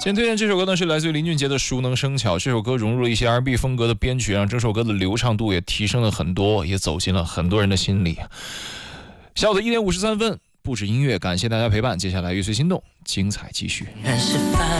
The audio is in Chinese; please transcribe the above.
今天推荐这首歌呢是来自于林俊杰的《熟能生巧》，这首歌融入了一些 R&B 风格的编曲，让整首歌的流畅度也提升了很多，也走进了很多人的心里。下午的1点53分，不止音乐，感谢大家陪伴，接下来乐随心动，精彩继续。